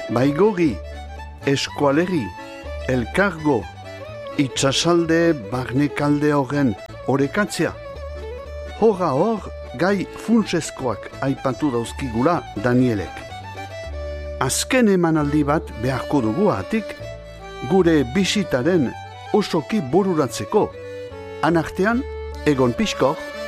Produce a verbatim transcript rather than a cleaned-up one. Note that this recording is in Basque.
Baigorri, eskualerri, elkargo, itxasalde barnekalde horren orekatzea. Horra hor, gai funtsezkoak aipatu dauzkigula Danielek. Azken emanaldi bat beharko dugu atik, gure bisitaren osoki bururatzeko. Anartean, Egon Piskor,